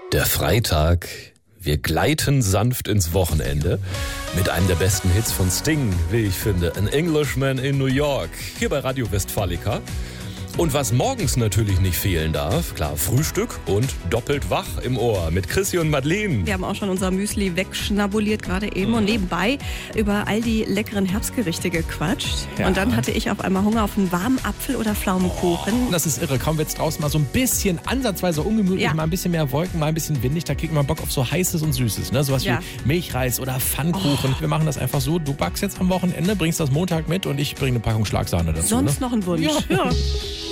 Der Freitag, wir gleiten sanft ins Wochenende mit einem der besten Hits von Sting, wie ich finde, An Englishman in New York, hier bei Radio Westfalica. Und was morgens natürlich nicht fehlen darf, klar, Frühstück und doppelt wach im Ohr mit Chrissy und Madeleine. Wir haben auch schon unser Müsli wegschnabuliert gerade eben und nebenbei über all die leckeren Herbstgerichte gequatscht. Ja. Und dann hatte ich auf einmal Hunger auf einen warmen Apfel- oder Pflaumenkuchen. Das ist irre. Kaum wird es draußen mal so ein bisschen ansatzweise ungemütlich, mal ein bisschen mehr Wolken, mal ein bisschen windig, da kriegt man Bock auf so Heißes und Süßes. Ne? Sowas wie Milchreis oder Pfannkuchen. Wir machen das einfach so, du backst jetzt am Wochenende, bringst das Montag mit und ich bringe eine Packung Schlagsahne dazu. Sonst noch ein Wunsch. Ja.